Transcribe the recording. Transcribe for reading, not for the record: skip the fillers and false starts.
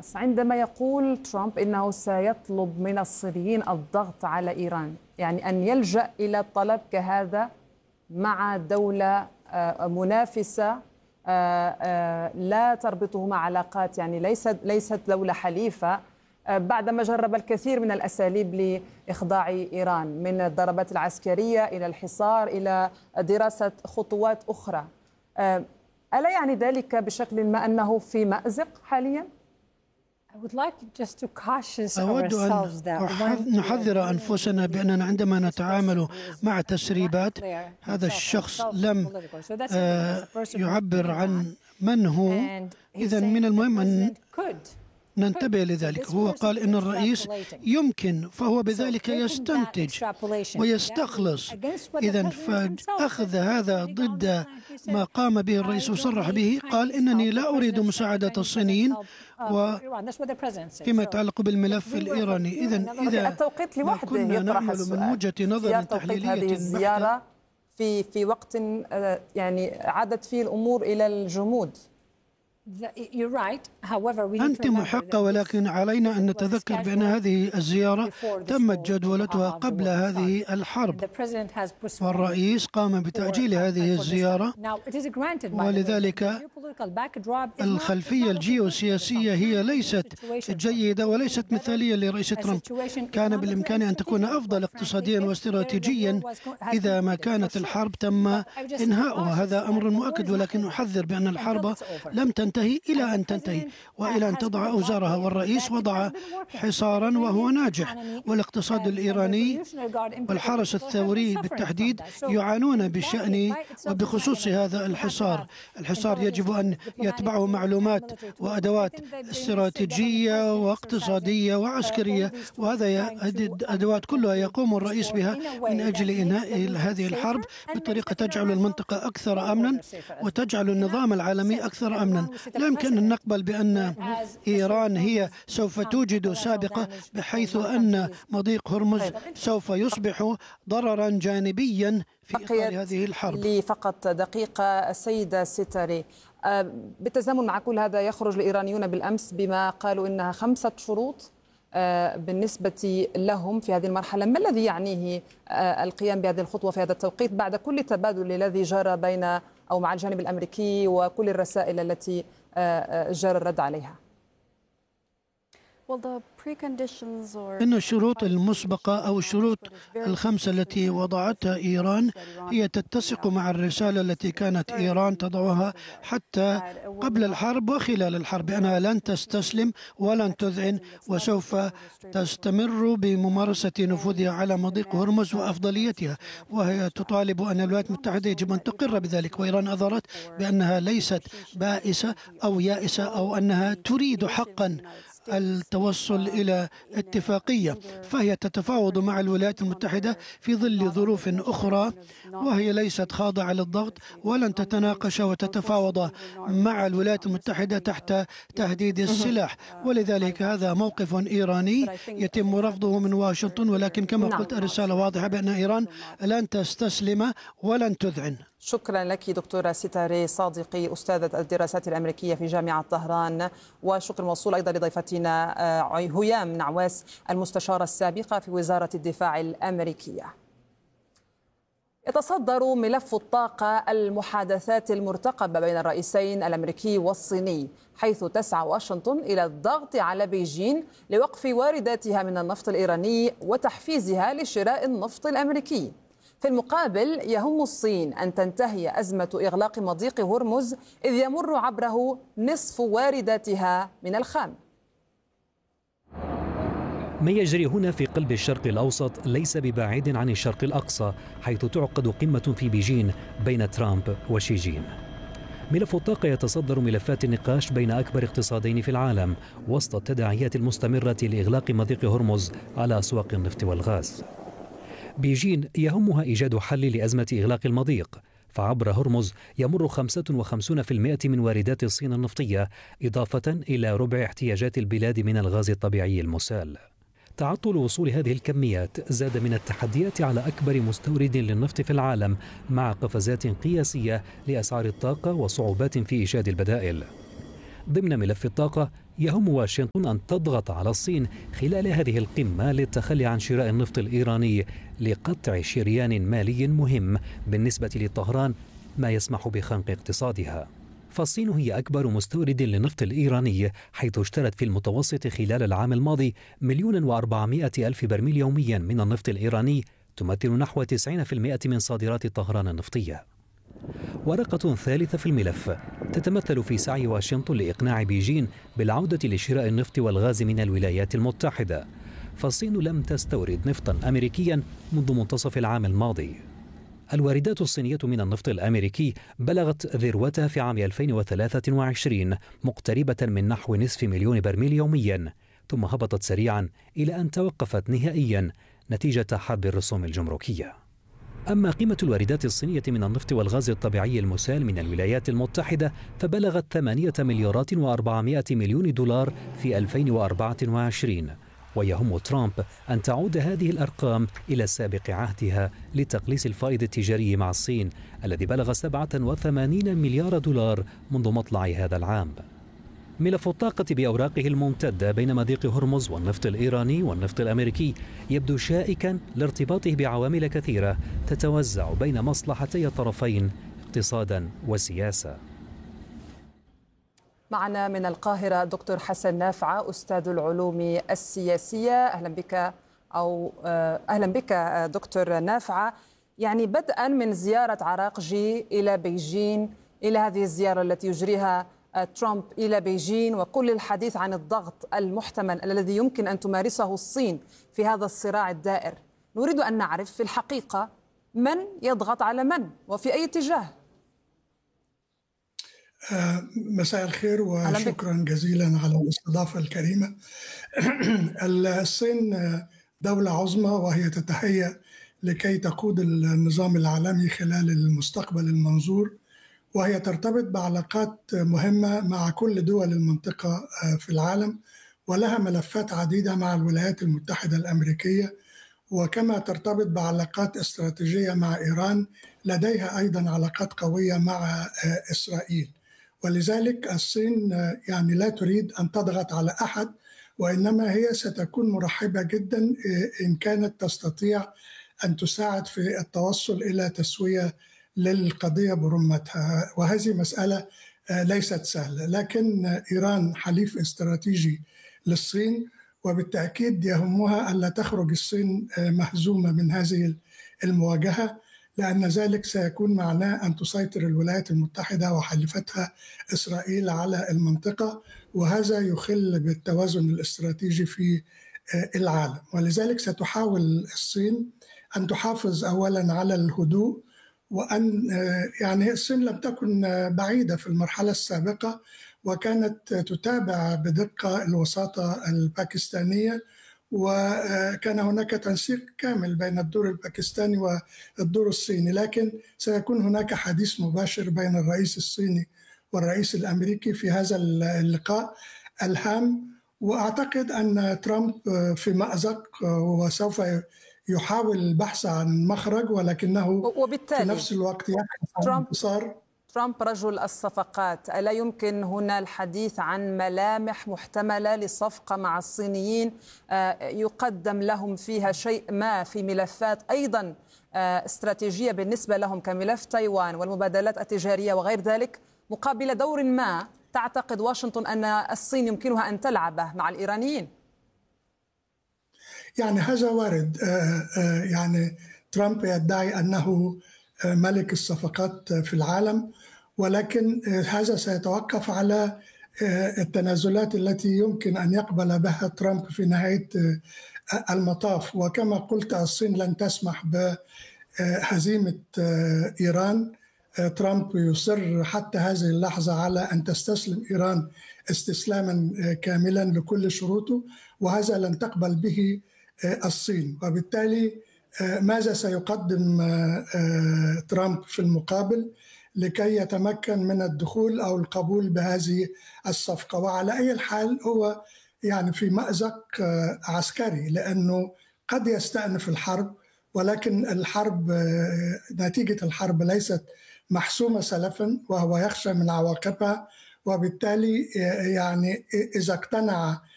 الرأس عندما يقول ترامب إنه سيطلب من الصينيين الضغط على إيران، يعني أن يلجأ إلى طلب كهذا مع دولة منافسة لا تربطهما علاقات، يعني ليست دولة حليفة، بعدما جرب الكثير من الأساليب لإخضاع إيران، من الضربات العسكرية إلى الحصار إلى دراسة خطوات أخرى. ألا يعني ذلك بشكل ما أنه في مأزق حاليا؟ أود أن نحذر أنفسنا بأننا عندما نتعامل مع تسريبات، هذا الشخص لم يعبر عن من هو. إذن من المهم أن ننتبه لذلك. هو قال إن الرئيس يمكن، فهو بذلك يستنتج ويستخلص. إذن فأخذ هذا ضد ما قام به الرئيس وصرح به، قال إنني لا أريد مساعدة الصينيين فيما يتعلق بالملف الإيراني. إذن إذا التوقيت لوحده يطرح من وجهة نظر تحليلية هذه الزيارة في وقت يعني عادت فيه الأمور إلى الجمود. أنت محقة، ولكن علينا أن نتذكر بأن هذه الزيارة تمت جدولتها قبل هذه الحرب، والرئيس قام بتأجيل هذه الزيارة، ولذلك الخلفية الجيوسياسية هي ليست جيدة وليست مثالية لرئيس ترامب. كان بالإمكان أن تكون أفضل اقتصاديا واستراتيجيا إذا ما كانت الحرب تم إنهاؤها، هذا أمر مؤكد، ولكن أحذر بأن الحرب لم تنتهي إلى أن تنتهي وإلى أن تضع أوزارها، والرئيس وضع حصارا وهو ناجح، والاقتصاد الإيراني والحرس الثوري بالتحديد يعانون بشأن وبخصوص هذا الحصار. الحصار يجب أن يتبعه معلومات وأدوات استراتيجية واقتصادية وعسكرية، وهذا أدوات كلها يقوم الرئيس بها من أجل إنهاء هذه الحرب بطريقة تجعل المنطقة أكثر أمنا وتجعل النظام العالمي أكثر أمنا. لا يمكن أن نقبل بأن إيران هي سوف توجد سابقة، بحيث أن مضيق هرمز سوف يصبح ضررا جانبيا في إطار هذه الحرب. لي فقط دقيقة السيدة ستاري، بالتزامن مع كل هذا يخرج الإيرانيون بالأمس بما قالوا إنها 5 شروط بالنسبة لهم في هذه المرحلة. ما الذي يعنيه القيام بهذه الخطوة في هذا التوقيت بعد كل التبادل الذي جرى بين أو مع الجانب الأمريكي وكل الرسائل التي جرى الرد عليها؟ إن الشروط المسبقة أو الشروط ال5 التي وضعتها إيران هي تتسق مع الرسالة التي كانت إيران تضعها حتى قبل الحرب وخلال الحرب، أنها لن تستسلم ولن تذعن وسوف تستمر بممارسة نفوذها على مضيق هرمز وأفضليتها، وهي تطالب أن الولايات المتحدة يجب أن تقر بذلك. وإيران أظهرت بأنها ليست بائسة أو يائسة أو أنها تريد حقا التوصل إلى اتفاقية، فهي تتفاوض مع الولايات المتحدة في ظل ظروف أخرى، وهي ليست خاضعة للضغط ولن تتناقش وتتفاوض مع الولايات المتحدة تحت تهديد السلاح. ولذلك هذا موقف إيراني يتم رفضه من واشنطن، ولكن كما قلت الرسالة واضحة بأن إيران لن تستسلم ولن تذعن. شكرا لك دكتورة ستاري صادقي، أستاذة الدراسات الأمريكية في جامعة طهران، وشكر موصول أيضا لضيفتنا هيام نعواس المستشارة السابقة في وزارة الدفاع الأمريكية. يتصدر ملف الطاقة المحادثات المرتقبة بين الرئيسين الأمريكي والصيني، حيث تسعى واشنطن إلى الضغط على بيجين لوقف وارداتها من النفط الإيراني وتحفيزها لشراء النفط الأمريكي. في المقابل يهم الصين أن تنتهي أزمة إغلاق مضيق هرمز إذ يمر عبره نصف وارداتها من الخام. ما يجري هنا في قلب الشرق الأوسط ليس ببعيد عن الشرق الأقصى، حيث تعقد قمة في بيجين بين ترامب وشي جين. ملف الطاقة يتصدر ملفات النقاش بين أكبر اقتصادين في العالم وسط التداعيات المستمرة لإغلاق مضيق هرمز على أسواق النفط والغاز. بيجين يهمها إيجاد حل لأزمة إغلاق المضيق، فعبر هرمز يمر 55% من واردات الصين النفطية، إضافة إلى ربع احتياجات البلاد من الغاز الطبيعي المسال. تعطل وصول هذه الكميات زاد من التحديات على أكبر مستورد للنفط في العالم، مع قفزات قياسية لأسعار الطاقة وصعوبات في إيجاد البدائل. ضمن ملف الطاقة يهم واشنطن أن تضغط على الصين خلال هذه القمة للتخلي عن شراء النفط الإيراني لقطع شريان مالي مهم بالنسبة لطهران، ما يسمح بخنق اقتصادها. فالصين هي أكبر مستورد للنفط الإيراني، حيث اشترت في المتوسط خلال العام الماضي 1,400,000 برميل يوميا من النفط الإيراني، تمثل نحو 90% من صادرات طهران النفطية. ورقة ثالثة في الملف تتمثل في سعي واشنطن لإقناع بيجين بالعودة لشراء النفط والغاز من الولايات المتحدة، فالصين لم تستورد نفطا أمريكيا منذ منتصف العام الماضي. الواردات الصينية من النفط الأمريكي بلغت ذروتها في عام 2023 مقتربة من نحو نصف مليون برميل يوميا، ثم هبطت سريعا إلى أن توقفت نهائيا نتيجة حرب الرسوم الجمركية. أما قيمة الواردات الصينية من النفط والغاز الطبيعي المسال من الولايات المتحدة فبلغت 8,400,000,000 دولار في 2024، ويهم ترامب أن تعود هذه الأرقام إلى سابق عهدها لتقليص الفائض التجاري مع الصين الذي بلغ 87 مليار دولار منذ مطلع هذا العام. ملف الطاقة بأوراقه الممتدة بين مضيق هرمز والنفط الإيراني والنفط الأمريكي يبدو شائكا لارتباطه بعوامل كثيرة تتوزع بين مصلحتي الطرفين اقتصادا وسياسة. معنا من القاهرة دكتور حسن نافعة أستاذ العلوم السياسية. أهلا بك دكتور نافعة. يعني بدءا من زيارة عراقجي إلى بيجين، إلى هذه الزيارة التي يجريها ترامب إلى بيجين، وكل الحديث عن الضغط المحتمل الذي يمكن أن تمارسه الصين في هذا الصراع الدائر، نريد أن نعرف في الحقيقة من يضغط على من وفي أي اتجاه. مساء الخير وشكرا جزيلا على الاستضافة الكريمة. الصين دولة عظمى وهي تتهيأ لكي تقود النظام العالمي خلال المستقبل المنظور، وهي ترتبط بعلاقات مهمة مع كل دول المنطقة في العالم، ولها ملفات عديدة مع الولايات المتحدة الأمريكية، وكما ترتبط بعلاقات استراتيجية مع إيران، لديها أيضا علاقات قوية مع إسرائيل. ولذلك الصين يعني لا تريد أن تضغط على أحد، وإنما هي ستكون مرحبة جدا إن كانت تستطيع أن تساعد في التوصل إلى تسوية للقضية برمتها، وهذه مسألة ليست سهلة. لكن إيران حليف استراتيجي للصين، وبالتأكيد يهمها ألا تخرج الصين مهزومة من هذه المواجهة، لأن ذلك سيكون معناه أن تسيطر الولايات المتحدة وحليفتها إسرائيل على المنطقة، وهذا يخل بالتوازن الاستراتيجي في العالم. ولذلك ستحاول الصين أن تحافظ أولا على الهدوء، وأن يعني الصين لم تكن بعيدة في المرحلة السابقة، وكانت تتابع بدقة الوساطة الباكستانية، وكان هناك تنسيق كامل بين الدور الباكستاني والدور الصيني. لكن سيكون هناك حديث مباشر بين الرئيس الصيني والرئيس الأمريكي في هذا اللقاء الهام، وأعتقد أن ترامب في مأزق وسوف يحاول البحث عن مخرج، ولكنه وبالتالي في نفس الوقت يبحث عن انتصار. ترامب رجل الصفقات، ألا يمكن هنا الحديث عن ملامح محتملة لصفقة مع الصينيين يقدم لهم فيها شيء ما في ملفات أيضا استراتيجية بالنسبة لهم كملف تايوان والمبادلات التجارية وغير ذلك، مقابل دور ما تعتقد واشنطن أن الصين يمكنها أن تلعبه مع الإيرانيين؟ يعني هذا وارد. يعني ترامب يدعي أنه ملك الصفقات في العالم، ولكن هذا سيتوقف على التنازلات التي يمكن أن يقبل بها ترامب في نهاية المطاف. وكما قلت الصين لن تسمح بهزيمة إيران. ترامب يصر حتى هذه اللحظة على أن تستسلم إيران استسلاما كاملا لكل شروطه، وهذا لن تقبل به الصين. وبالتالي ماذا سيقدم ترامب في المقابل لكي يتمكن من الدخول أو القبول بهذه الصفقة؟ وعلى أي حال هو يعني في مأزق عسكري، لأنه قد يستأنف الحرب، ولكن الحرب نتيجة الحرب ليست محسومة سلفا، وهو يخشى من عواقبها، وبالتالي يعني إذا اقتنع